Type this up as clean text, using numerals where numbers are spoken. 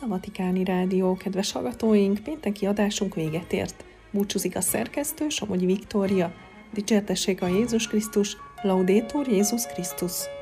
Vatikáni Rádió, kedves hallgatóink, pénteki adásunk véget ért. Búcsúzik a szerkesztő, Somogyi Viktória. Dicsértessék a Jézus Krisztus, Laudetur Jézus Krisztus!